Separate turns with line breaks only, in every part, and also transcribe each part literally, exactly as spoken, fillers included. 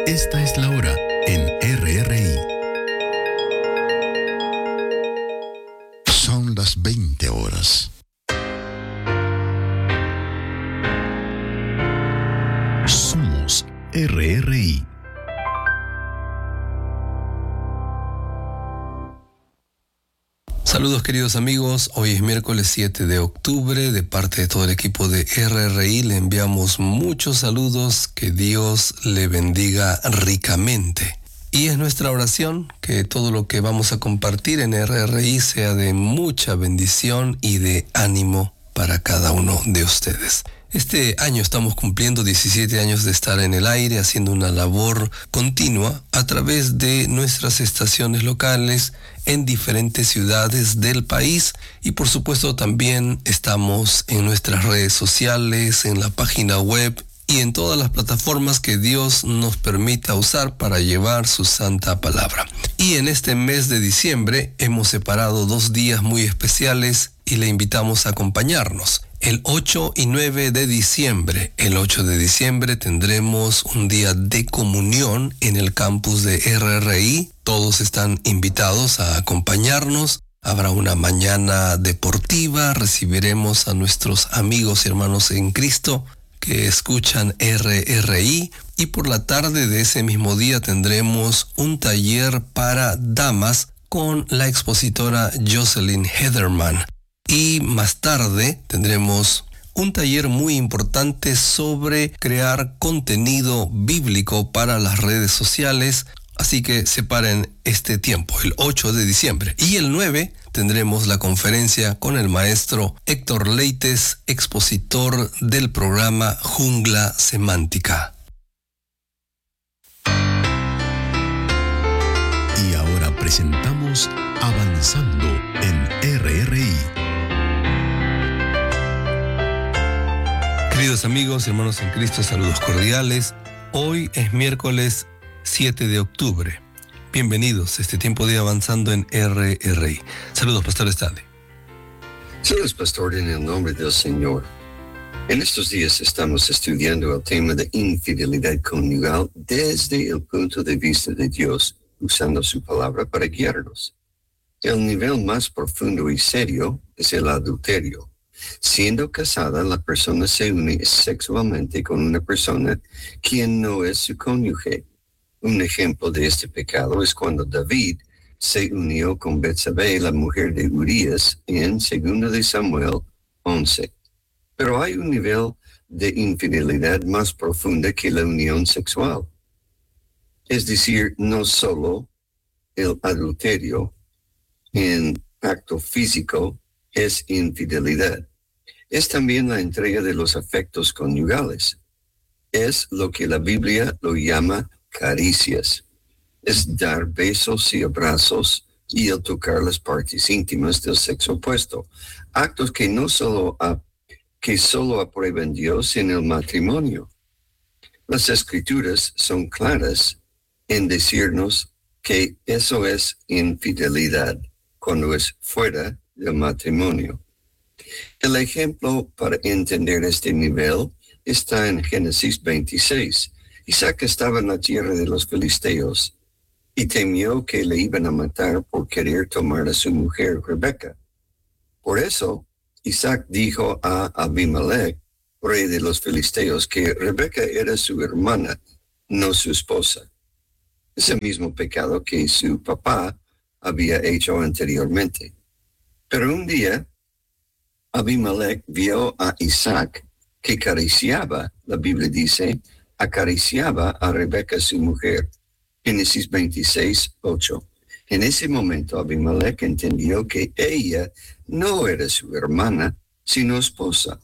Esta es la hora en R R I. Son las veinte horas. Somos R R I.
Saludos queridos amigos, hoy es miércoles siete de octubre, de parte de todo el equipo de R R I le enviamos muchos saludos, que Dios le bendiga ricamente. Y es nuestra oración que todo lo que vamos a compartir en R R I sea de mucha bendición y de ánimo para cada uno de ustedes. Este año estamos cumpliendo diecisiete años de estar en el aire, haciendo una labor continua a través de nuestras estaciones locales en diferentes ciudades del país, y por supuesto también estamos en nuestras redes sociales, en la página web y en todas las plataformas que Dios nos permita usar para llevar su santa palabra. Y en este mes de diciembre hemos separado dos días muy especiales y le invitamos a acompañarnos. El ocho y nueve de diciembre. El ocho de diciembre tendremos un día de comunión en el campus de R R I. Todos están invitados a acompañarnos. Habrá una mañana deportiva. Recibiremos a nuestros amigos y hermanos en Cristo que escuchan R R I. Y por la tarde de ese mismo día tendremos un taller para damas con la expositora Jocelyn Heatherman. Y más tarde tendremos un taller muy importante sobre crear contenido bíblico para las redes sociales. Así que separen este tiempo, el ocho de diciembre. Y el nueve tendremos la conferencia con el maestro Héctor Leites, expositor del programa Jungla Semántica.
Y ahora presentamos Avanzando en R R I.
Queridos amigos, hermanos en Cristo, saludos cordiales. Hoy es miércoles siete de octubre. Bienvenidos a este tiempo de Avanzando en R R I. Saludos, Pastor Stanley.
Saludos, Pastor, en el nombre del Señor. En estos días estamos estudiando el tema de infidelidad conyugal desde el punto de vista de Dios, usando su palabra para guiarnos. El nivel más profundo y serio es el adulterio. Siendo casada, la persona se une sexualmente con una persona quien no es su cónyuge. Un ejemplo de este pecado es cuando David se unió con Betsabé, la mujer de Urías, en segundo de Samuel once. Pero hay un nivel de infidelidad más profunda que la unión sexual. Es decir, no solo el adulterio en acto físico es infidelidad. Es también la entrega de los afectos conyugales. Es lo que la Biblia lo llama caricias. Es dar besos y abrazos y el tocar las partes íntimas del sexo opuesto. Actos que no solo, a, que solo aprueban Dios en el matrimonio. Las Escrituras son claras en decirnos que eso es infidelidad cuando es fuera del matrimonio. El ejemplo para entender este nivel está en Génesis veintiséis. Isaac estaba en la tierra de los filisteos y temió que le iban a matar por querer tomar a su mujer Rebeca. Por eso, Isaac dijo a Abimelech, rey de los filisteos, que Rebeca era su hermana, no su esposa. Es el mismo pecado que su papá había hecho anteriormente. Pero un día, Abimelech vio a Isaac que acariciaba, la Biblia dice, acariciaba a Rebeca su mujer. Génesis veintiséis, ocho. En ese momento Abimelech entendió que ella no era su hermana, sino esposa,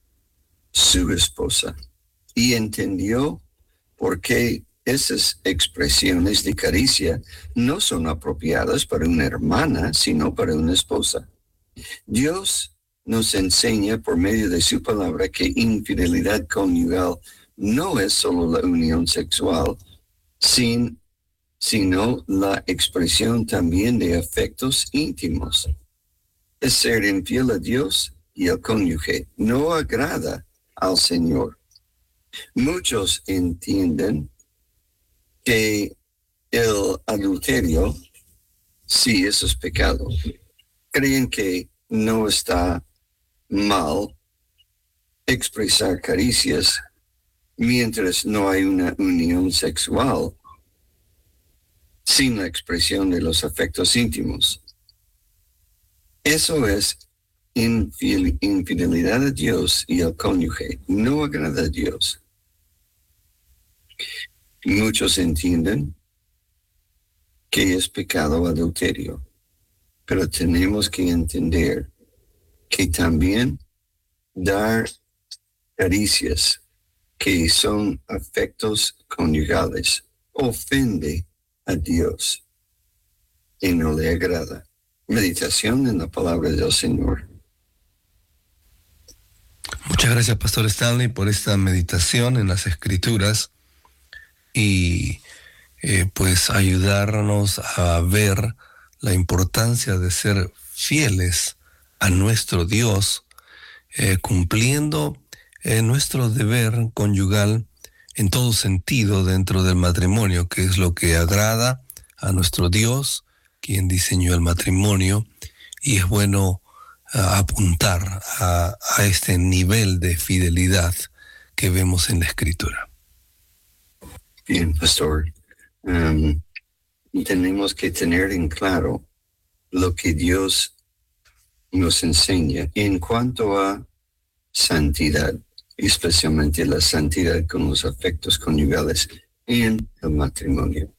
su esposa. Y entendió por qué esas expresiones de caricia no son apropiadas para una hermana, sino para una esposa. Dios nos enseña por medio de su palabra que infidelidad conyugal no es solo la unión sexual, sin, sino la expresión también de afectos íntimos. Es ser infiel a Dios y al cónyuge. No agrada al Señor. Muchos entienden que el adulterio, sí, eso es pecado. Creen que no está mal expresar caricias mientras no hay una unión sexual sin la expresión de los afectos íntimos. Eso es infidelidad a Dios y al cónyuge. No agrada a Dios. Muchos entienden que es pecado adulterio, pero tenemos que entender que también dar caricias que son afectos conyugales ofende a Dios y no le agrada. Meditación en la palabra del Señor.
Muchas gracias, Pastor Stanley, por esta meditación en las Escrituras y eh, pues ayudarnos a ver la importancia de ser fieles a nuestro Dios, eh, cumpliendo eh, nuestro deber conyugal en todo sentido dentro del matrimonio, que es lo que agrada a nuestro Dios, quien diseñó el matrimonio, y es bueno uh, apuntar a, a este nivel de fidelidad que vemos en la Escritura.
Bien, pastor. Um, tenemos que tener en claro lo que Dios nos enseña en cuanto a santidad, especialmente la santidad con los afectos conyugales en el matrimonio.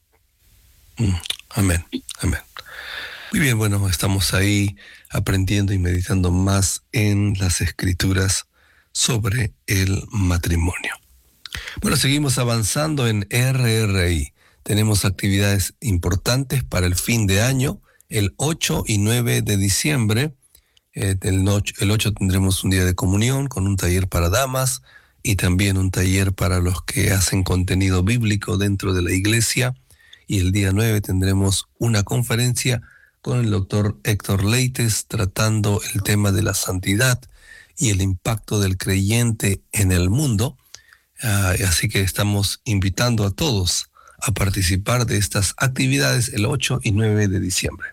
Mm, amén, amén. Muy bien, bueno, estamos ahí aprendiendo y meditando más en las Escrituras sobre el matrimonio. Bueno, seguimos avanzando en R R I. Tenemos actividades importantes para el fin de año, el ocho y nueve de diciembre. Eh, el, el ocho tendremos un día de comunión con un taller para damas y también un taller para los que hacen contenido bíblico dentro de la iglesia. Y el día nueve tendremos una conferencia con el doctor Héctor Leites tratando el tema de la santidad y el impacto del creyente en el mundo. Uh, así que estamos invitando a todos a participar de estas actividades el ocho y nueve de diciembre.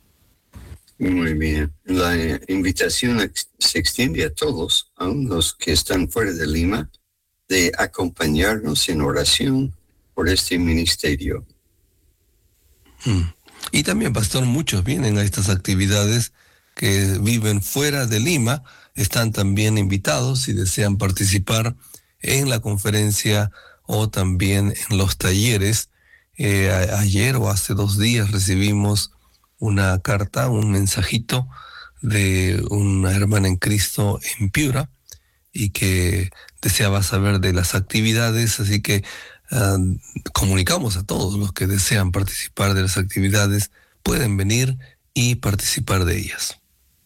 Muy bien. La eh, invitación ex- se extiende a todos, aun los que están fuera de Lima, de acompañarnos en oración por este ministerio.
Mm. Y también, pastor, muchos vienen a estas actividades que viven fuera de Lima, están también invitados si desean participar en la conferencia o también en los talleres. Eh, a, ayer o hace dos días recibimos una carta, un mensajito de una hermana en Cristo en Piura y que deseaba saber de las actividades, así que uh, comunicamos a todos los que desean participar de las actividades, pueden venir y participar de ellas.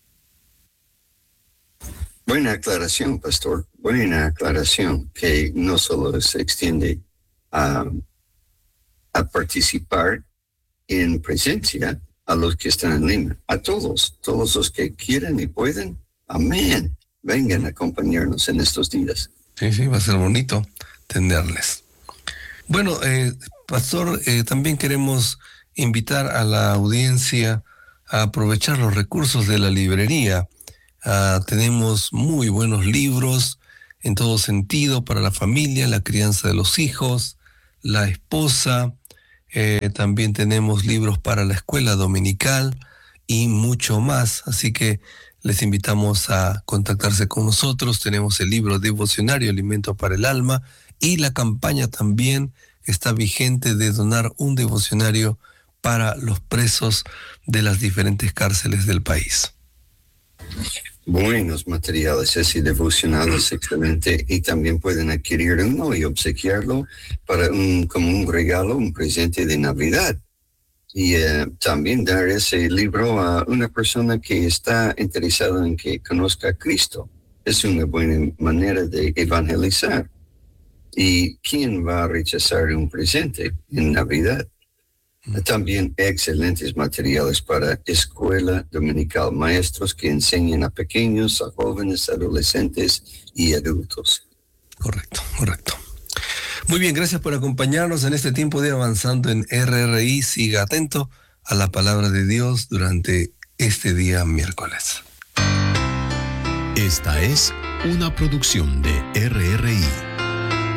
Buena aclaración, pastor. Buena aclaración, que no solo se extiende a, a participar en presencia a los que están en Lima, a todos, todos los que quieran y pueden. Amén. Vengan a acompañarnos en estos días.
Sí, sí, va a ser bonito tenerles. Bueno, eh, pastor, eh, también queremos invitar a la audiencia a aprovechar los recursos de la librería. Uh, tenemos muy buenos libros en todo sentido para la familia, la crianza de los hijos, la esposa. Eh, también tenemos libros para la escuela dominical y mucho más. Así que les invitamos a contactarse con nosotros. Tenemos el libro devocionario Alimento para el Alma y la campaña también que está vigente de donar un devocionario para los presos de las diferentes cárceles del país.
Buenos materiales, ese devocional es excelente y también pueden adquirir uno y obsequiarlo para un, como un regalo, un presente de Navidad. Y eh, también dar ese libro a una persona que está interesada en que conozca a Cristo. Es una buena manera de evangelizar. ¿Y quién va a rechazar un presente en Navidad? También excelentes materiales para escuela dominical, maestros que enseñan a pequeños, a jóvenes, adolescentes y adultos.
Correcto, correcto. Muy bien, gracias por acompañarnos en este tiempo de Avanzando en R R I. Siga atento a la palabra de Dios durante este día miércoles.
Esta es una producción de R R I.